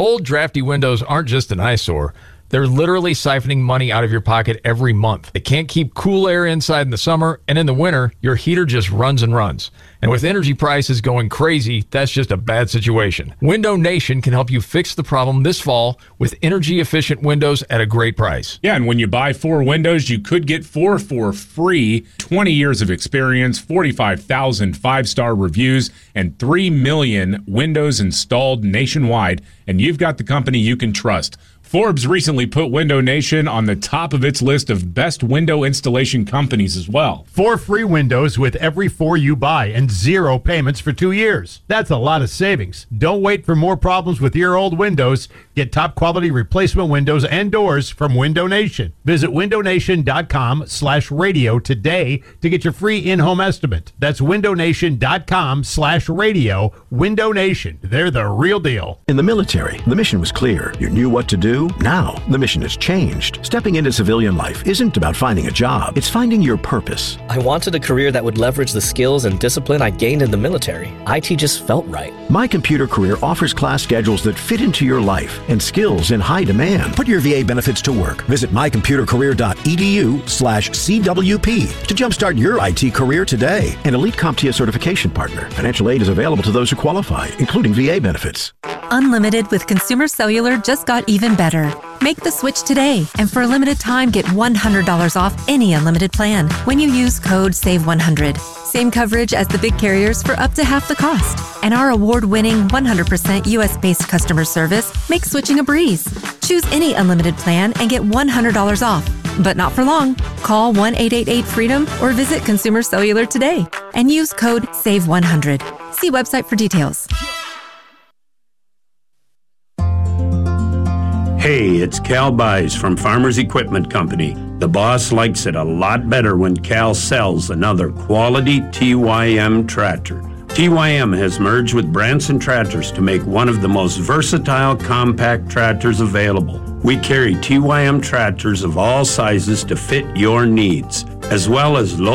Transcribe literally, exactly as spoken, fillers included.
Old, drafty windows aren't just an eyesore. They're literally siphoning money out of your pocket every month. They can't keep cool air inside in the summer, and in the winter, your heater just runs and runs. And with energy prices going crazy, that's just a bad situation. Window Nation can help you fix the problem this fall with energy-efficient windows at a great price. Yeah, and when you buy four windows, you could get four for free. twenty years of experience, forty-five thousand five-star reviews, and three million windows installed nationwide. And you've got the company you can trust. Forbes recently put Window Nation on the top of its list of best window installation companies as well. Four free windows with every four you buy and zero payments for two years. That's a lot of savings. Don't wait for more problems with your old windows. Get top quality replacement windows and doors from Window Nation. Visit windownation.com slash radio today to get your free in-home estimate. That's windownation.com slash radio. Window Nation. They're the real deal. In the military, the mission was clear. You knew what to do. Now, the mission has changed. Stepping into civilian life isn't about finding a job. It's finding your purpose. I wanted a career that would leverage the skills and discipline I gained in the military. I T just felt right. My Computer Career offers class schedules that fit into your life and skills in high demand. Put your V A benefits to work. Visit mycomputercareer.edu slash CWP to jumpstart your I T career today. An elite CompTIA certification partner. Financial aid is available to those who qualify, including V A benefits. Unlimited with Consumer Cellular just got even better. Make the switch today, and for a limited time, get one hundred dollars off any unlimited plan when you use code save one hundred. Same coverage as the big carriers for up to half the cost. And our award-winning one hundred percent U S-based customer service makes switching a breeze. Choose any unlimited plan and get one hundred dollars off. But not for long. Call one eight eight eight freedom or visit Consumer Cellular today and use code save one hundred. See website for details. Hey, it's Cal Buys from Farmers Equipment Company. The boss likes it a lot better when Cal sells another quality T Y M tractor. T Y M has merged with Branson Tractors to make one of the most versatile compact tractors available. We carry T Y M tractors of all sizes to fit your needs, as well as low